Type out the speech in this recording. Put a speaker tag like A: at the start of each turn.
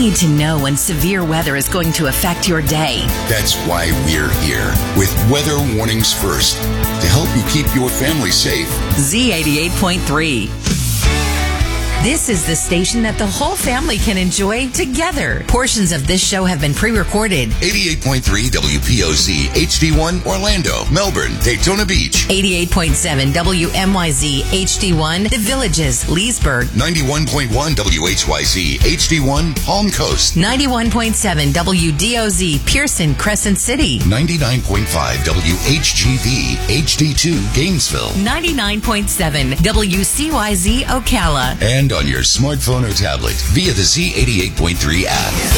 A: need to know when severe weather is going to affect your day.
B: That's why we're here with Weather Warnings First to help you keep your family safe.
A: Z88.3. This is the station that the whole family can enjoy together. Portions of this show have been pre-recorded.
B: 88.3 WPOZ HD1 Orlando, Melbourne, Daytona Beach.
A: 88.7 WMYZ HD1 The Villages, Leesburg.
B: 91.1 WHYZ HD1 Palm Coast.
A: 91.7 WDOZ Pearson, Crescent City.
B: 99.5 WHGV HD2 Gainesville.
A: 99.7 WCYZ Ocala.
B: And on your smartphone or tablet via the Z88.3 app.